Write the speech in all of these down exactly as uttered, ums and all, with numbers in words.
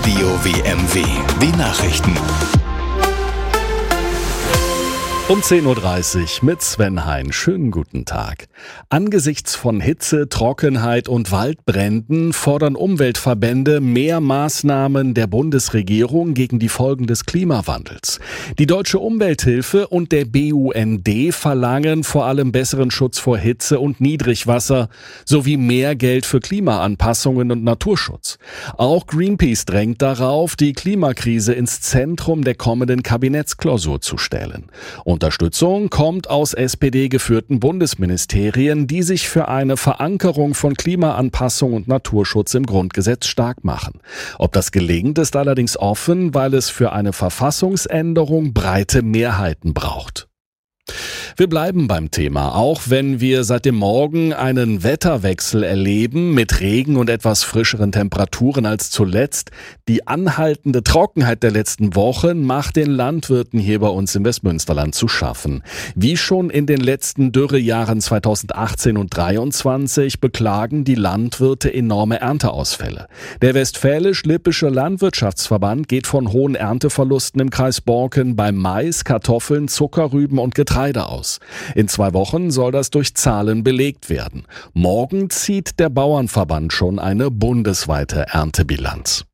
Radio W M W. Die Nachrichten. Um zehn Uhr dreißig mit Sven Hein. Schönen guten Tag. Angesichts von Hitze, Trockenheit und Waldbränden fordern Umweltverbände mehr Maßnahmen der Bundesregierung gegen die Folgen des Klimawandels. Die Deutsche Umwelthilfe und der B U N D verlangen vor allem besseren Schutz vor Hitze und Niedrigwasser sowie mehr Geld für Klimaanpassungen und Naturschutz. Auch Greenpeace drängt darauf, die Klimakrise ins Zentrum der kommenden Kabinettsklausur zu stellen. Unterstützung kommt aus S P D geführten Bundesministerien, die sich für eine Verankerung von Klimaanpassung und Naturschutz im Grundgesetz stark machen. Ob das gelingt, ist allerdings offen, weil es für eine Verfassungsänderung breite Mehrheiten braucht. Wir bleiben beim Thema, auch wenn wir seit dem Morgen einen Wetterwechsel erleben mit Regen und etwas frischeren Temperaturen als zuletzt. Die anhaltende Trockenheit der letzten Wochen macht den Landwirten hier bei uns im Westmünsterland zu schaffen. Wie schon in den letzten Dürrejahren zweitausendachtzehn und dreiundzwanzig beklagen die Landwirte enorme Ernteausfälle. Der Westfälisch-Lippische Landwirtschaftsverband geht von hohen Ernteverlusten im Kreis Borken bei Mais, Kartoffeln, Zuckerrüben und Getreide aus. In zwei Wochen soll das durch Zahlen belegt werden. Morgen zieht der Bauernverband schon eine bundesweite Erntebilanz.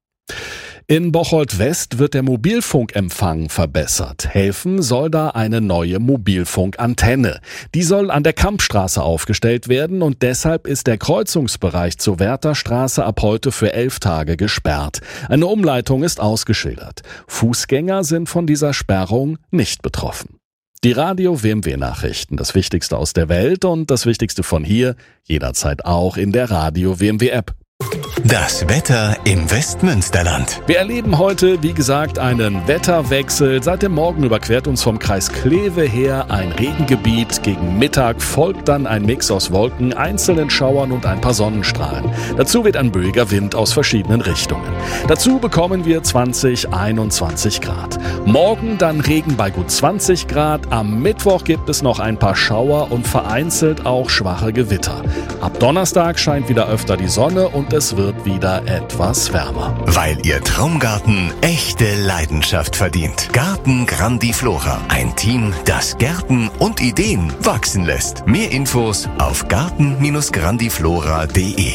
In Bocholt-West wird der Mobilfunkempfang verbessert. Helfen soll da eine neue Mobilfunkantenne. Die soll an der Kampstraße aufgestellt werden und deshalb ist der Kreuzungsbereich zur Wärterstraße ab heute für elf Tage gesperrt. Eine Umleitung ist ausgeschildert. Fußgänger sind von dieser Sperrung nicht betroffen. Die Radio W M W-Nachrichten, das Wichtigste aus der Welt und das Wichtigste von hier, jederzeit auch in der Radio W M W-App. Das Wetter im Westmünsterland. Wir erleben heute, wie gesagt, einen Wetterwechsel. Seit dem Morgen überquert uns vom Kreis Kleve her ein Regengebiet. Gegen Mittag folgt dann ein Mix aus Wolken, einzelnen Schauern und ein paar Sonnenstrahlen. Dazu weht ein böiger Wind aus verschiedenen Richtungen. Dazu bekommen wir zwanzig, einundzwanzig Grad. Morgen dann Regen bei gut zwanzig Grad. Am Mittwoch gibt es noch ein paar Schauer und vereinzelt auch schwache Gewitter. Ab Donnerstag scheint wieder öfter die Sonne und es wird wieder etwas wärmer. Weil Ihr Traumgarten echte Leidenschaft verdient. Garten Grandiflora. Ein Team, das Gärten und Ideen wachsen lässt. Mehr Infos auf garten grandiflora punkt de.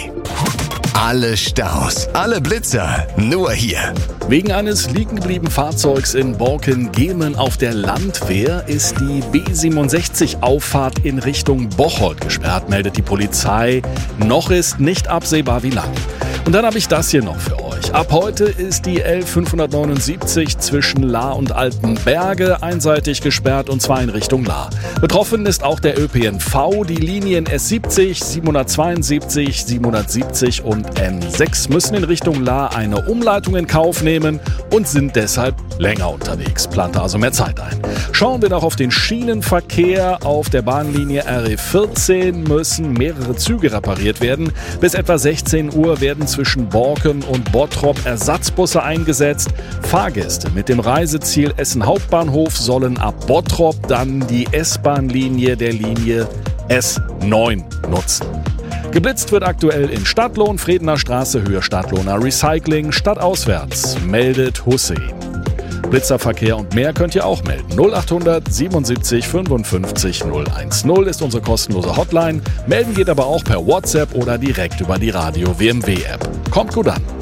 Alle Staus, alle Blitzer, nur hier. Wegen eines liegengebliebenen Fahrzeugs in Borken-Gehmen auf der Landwehr ist die B siebenundsechzig-Auffahrt in Richtung Bocholt gesperrt, meldet die Polizei. Noch ist nicht absehbar, wie lang. Und dann habe ich das hier noch für euch. Ab heute ist die L fünfhundertneunundsiebzig zwischen Lahr und Altenberge einseitig gesperrt und zwar in Richtung Lahr. Betroffen ist auch der Ö P N V. Die Linien S siebzig, siebenhundertzweiundsiebzig, siebenhundertsiebzig und N sechs müssen in Richtung Lahr eine Umleitung in Kauf nehmen und sind deshalb länger unterwegs. Plant also mehr Zeit ein. Schauen wir noch auf den Schienenverkehr. Auf der Bahnlinie R E vierzehn müssen mehrere Züge repariert werden. Bis etwa sechzehn Uhr werden zwischen Borken und Bottrop Ersatzbusse eingesetzt. Fahrgäste mit dem Reiseziel Essen Hauptbahnhof sollen ab Bottrop dann die S-Bahn-Linie der Linie S neun nutzen. Geblitzt wird aktuell in Stadtlohn, Fredener Straße, Höhe Stadtlohner Recycling, stadtauswärts, meldet Hussein. Blitzerverkehr und mehr könnt ihr auch melden. null achthundert siebenundsiebzig fünfundfünfzig null zehn ist unsere kostenlose Hotline. Melden geht aber auch per WhatsApp oder direkt über die Radio W M W-App. Kommt gut an.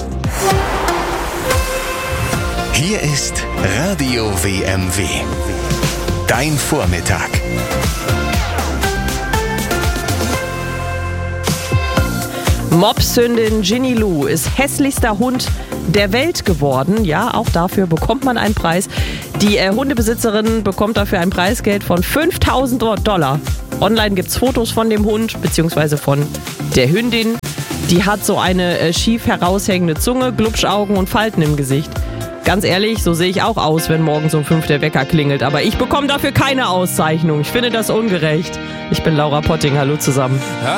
Hier ist Radio W M W. Dein Vormittag. Mobshündin Ginny Lou ist hässlichster Hund der Welt geworden. Ja, auch dafür bekommt man einen Preis. Die äh, Hundebesitzerin bekommt dafür ein Preisgeld von fünftausend Dollar. Online gibt es Fotos von dem Hund bzw. von der Hündin. Die hat so eine äh, schief heraushängende Zunge, Glubschaugen und Falten im Gesicht. Ganz ehrlich, so sehe ich auch aus, wenn morgens um fünf der Wecker klingelt. Aber ich bekomme dafür keine Auszeichnung. Ich finde das ungerecht. Ich bin Laura Potting. Hallo zusammen.